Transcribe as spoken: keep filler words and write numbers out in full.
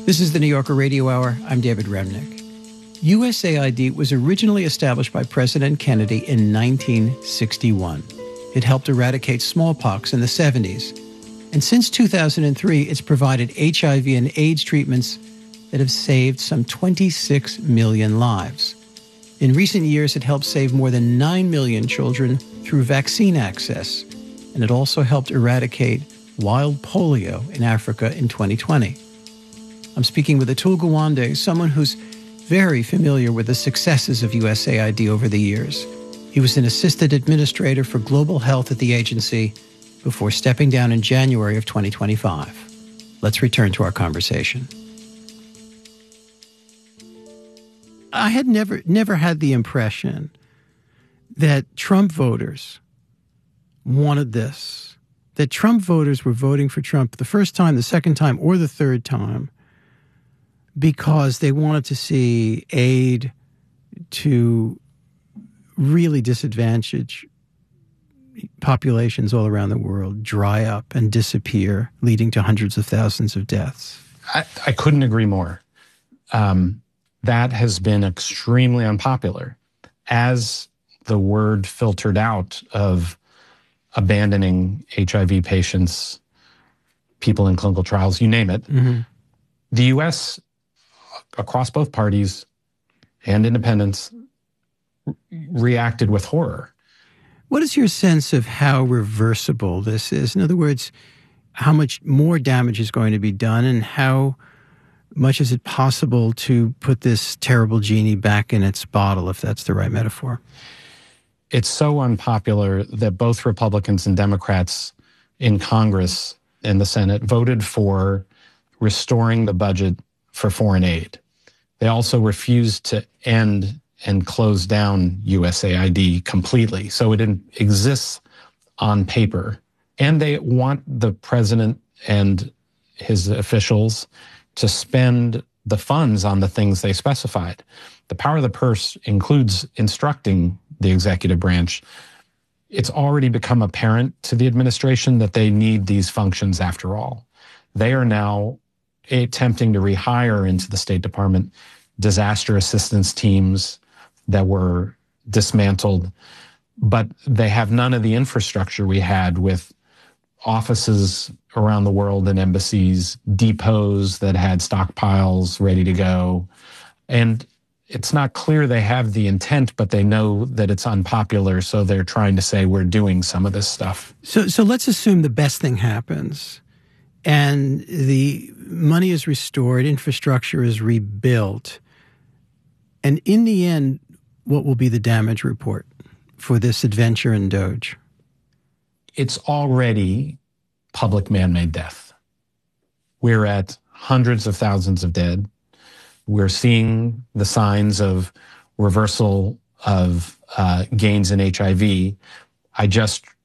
This is the New Yorker Radio Hour. I'm David Remnick. U S A I D was originally established by President Kennedy in nineteen sixty-one. It helped eradicate smallpox in the seventies. And since two thousand three, it's provided H I V and AIDS treatments that have saved some twenty-six million lives. In recent years, it helped save more than nine million children through vaccine access. And it also helped eradicate wild polio in Africa in twenty twenty. I'm speaking with Atul Gawande, someone who's very familiar with the successes of U S A I D over the years. He was an assistant administrator for global health at the agency before stepping down in January of twenty twenty-five. Let's return to our conversation. I had never, never had the impression that Trump voters wanted this, that Trump voters were voting for Trump the first time, the second time, or the third time because they wanted to see aid to really disadvantaged populations all around the world dry up and disappear, leading to hundreds of thousands of deaths. I, I couldn't agree more. Um, that has been extremely unpopular. As the word filtered out of abandoning H I V patients, people in clinical trials, you name it, mm-hmm. the U S, across both parties and independents, reacted with horror. What is your sense of how reversible this is? In other words, how much more damage is going to be done, and how much is it possible to put this terrible genie back in its bottle, if that's the right metaphor? It's so unpopular that both Republicans and Democrats in Congress and the Senate voted for restoring the budget for foreign aid. They also refused to end and close down U S A I D completely. So it exists on paper. And they want the president and his officials to spend the funds on the things they specified. The power of the purse includes instructing the executive branch. It's already become apparent to the administration that they need these functions after all. They are now attempting to rehire into the State Department disaster assistance teams that were dismantled, but they have none of the infrastructure we had with offices around the world and embassies, depots that had stockpiles ready to go. And it's not clear they have the intent, but they know that it's unpopular, so they're trying to say we're doing some of this stuff. So, so let's assume the best thing happens and the money is restored, infrastructure is rebuilt. And in the end, what will be the damage report for this adventure in Doge? It's already public man-made death. We're at hundreds of thousands of dead. We're seeing the signs of reversal of uh, gains in H I V. I just